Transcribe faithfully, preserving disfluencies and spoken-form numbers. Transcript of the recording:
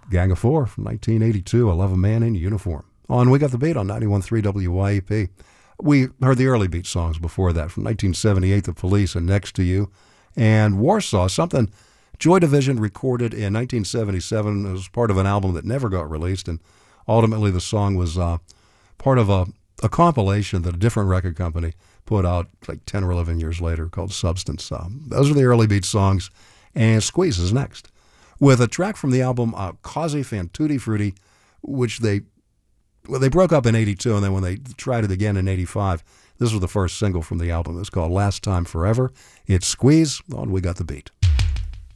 Gang of Four from nineteen eighty-two, I Love a Man in Uniform. On We Got the Beat on ninety-one point three W Y E P. We heard the early beat songs before that from nineteen seventy-eight, The Police and Next to You. And Warsaw, something Joy Division recorded in nineteen seventy-seven. It was part of an album that never got released, and ultimately the song was uh, part of a, a compilation that a different record company put out like ten or eleven years later called Substance. Um, those are the early beat songs, and Squeeze is next with a track from the album uh, Così fan tutti frutti, which they well they broke up in eighty-two, and then when they tried it again in eighty-five, this was the first single from the album. It's called Last Time Forever. It's Squeeze on We Got the Beat.